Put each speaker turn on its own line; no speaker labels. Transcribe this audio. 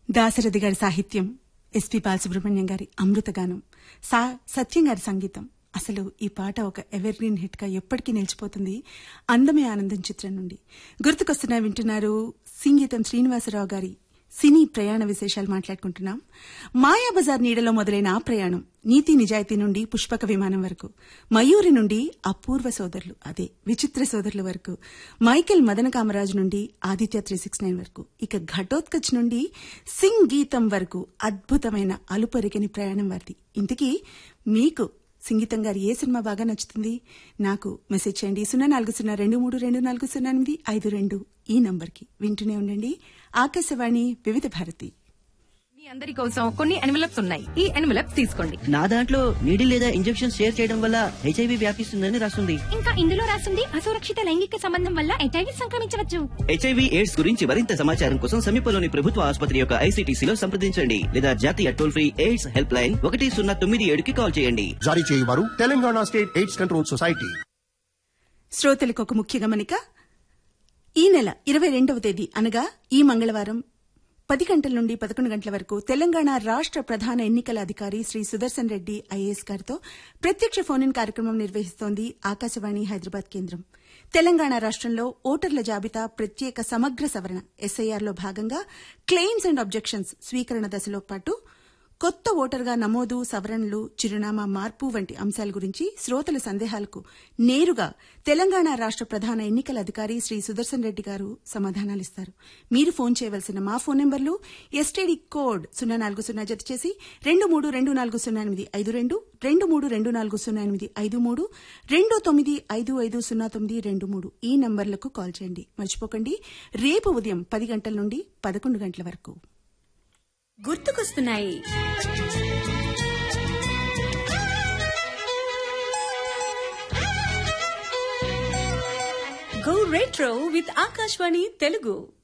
దాశరథి గారి సాహిత్యం, ఎస్పి బాలసుబ్రహ్మణ్యం గారి అమృతగానం, సత్యం గారి సంగీతం. అసలు ఈ పాట ఒక ఎవర్ గ్రీన్ హిట్ గా ఎప్పటికీ నిలిచిపోతుంది. అందమే ఆనందం చిత్రం నుండి గుర్తుకొస్తున్నా వింటున్నారు. సంగీతం శ్రీనివాసరావు గారి సినీ ప్రయాణ విశేషాలు మాట్లాడుకుంటున్నాం. మాయాబజార్ నీడలో మొదలైన ఆ ప్రయాణం నీతి నిజాయితీ నుండి పుష్పక విమానం వరకు, మయూరి నుండి అపూర్వ సోదరులు అదే విచిత్ర సోదరుల వరకు, మైకేల్ మదన కామరాజు నుండి ఆదిత్య 369 వరకు, ఇక ఘటోత్కచ్ నుండి సింగ్ గీతం వరకు అద్భుతమైన అలుపరిగని ప్రయాణం వారిది. ఇంతకీ మీకు సంగీతం గారి ఏ సినిమా బాగా నచ్చుతుంది? నాకు మెసేజ్ చేయండి. 040232400852 ఈ నంబర్కి. వింటూనే ఉండండి ఆకాశవాణి వివిధ భారతి.
మీ అందరి కోసం కొన్ని ఎన్వలప్స్ ఉన్నాయి. ఈ ఎన్వలప్స్ తీసుకోండి.
నా దాంట్లో నీడిల్ లేదా ఇంజెక్షన్ షేర్ చేయడం వల్ల హెచ్ఐవి వ్యాపిస్తుందని రాస్తుంది.
ఇంకా ఇందులో రాస్తుంది అసురక్షిత లైంగిక సంబంధం వల్ల హెచ్ఐవి సంక్రమించవచ్చు.
హెచ్ఐవి ఎయిడ్స్ గురించి మరింత సమాచారం కోసం సమీపంలోని ప్రభుత్వ ఆసుపత్రి యొక్క ఐసీటీసీలో సంప్రదించండి లేదా జాతీయ toll free AIDS help line 1097కి call చేయండి.
జారీ చేయవారు Telangana state AIDS control society.
శ్రోతలకు ఒక ముఖ్య గమనిక. ఈ నెల 22వ తేదీ అనగా ఈ మంగళవారం 10 గంటల నుండి 11 గంటల వరకు తెలంగాణ రాష్ట ప్రధాన ఎన్నికల అధికారి శ్రీ సుదర్శన్ రెడ్డి ఐఏఎస్ గారితో ప్రత్యక్ష ఫోన్ ఇన్ కార్యక్రమం నిర్వహిస్తోంది ఆకాశవాణి హైదరాబాద్ కేంద్రం. తెలంగాణ రాష్టంలో ఓటర్ల జాబితా ప్రత్యేక సమగ్ర సవరణ ఎస్ఐఆర్లో భాగంగా క్లెయిమ్స్ అండ్ అబ్జెక్షన్స్ స్వీకరణ దశలో పాటు కొత్త ఓటర్గా నమోదు, సవరణలు, చిరునామా మార్పు వంటి అంశాల గురించి శ్రోతల సందేహాలకు నేరుగా తెలంగాణ రాష్ట ప్రధాన ఎన్నికల అధికారి శ్రీ సుదర్శన్ రెడ్డి గారు సమాధానాలిస్తారు. మీరు ఫోన్ చేయవలసిన మా ఫోన్ నెంబర్లు ఎస్టీడీ కోడ్ 040 జత చేసి 23240852, 23240853, 29550923 ఈ నంబర్లకు కాల్ చేయండి. మర్చిపోకండి, రేపు ఉదయం 10 గంటల నుండి 11 గంటల వరకు.
గుర్తుకొస్తున్నాయి. Go retro with Akashvani Telugu.